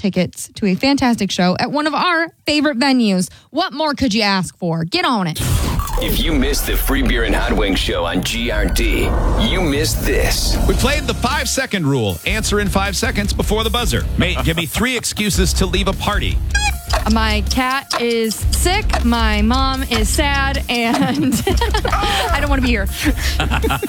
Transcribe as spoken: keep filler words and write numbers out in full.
tickets to a fantastic show at one of our favorite venues. What more could you ask for? Get on it. If you missed the Free Beer and Hot Wings show on G R D, you missed this. We played the five-second rule. Answer in five seconds before the buzzer. Mate, give me three excuses to leave a party. My cat is sick, my mom is sad, and I don't want to be here.